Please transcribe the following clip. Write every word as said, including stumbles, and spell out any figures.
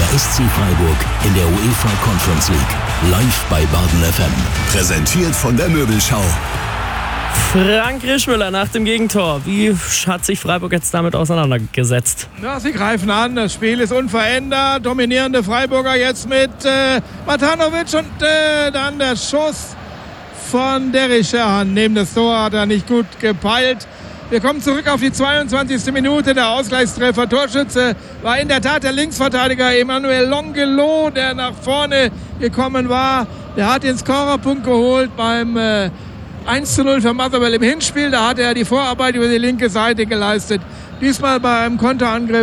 S C Freiburg in der UEFA Conference League. Live bei Baden F M. Präsentiert von der Möbelschau. Frank Rischmüller nach dem Gegentor. Wie hat sich Freiburg jetzt damit auseinandergesetzt? Ja, sie greifen an. Das Spiel ist unverändert. Dominierende Freiburger jetzt mit äh, Matanovic und äh, dann der Schuss von Derrichern. Neben das Tor hat er nicht gut gepeilt. Wir kommen zurück auf die zweiundzwanzigste Minute. Der Ausgleichstreffer. Torschütze war in der Tat der Linksverteidiger Emmanuel Longelot, der nach vorne gekommen war. Der hat den Scorerpunkt geholt beim äh, eins zu null für Motherwell im Hinspiel. Da hat er die Vorarbeit über die linke Seite geleistet. Diesmal beim Konterangriff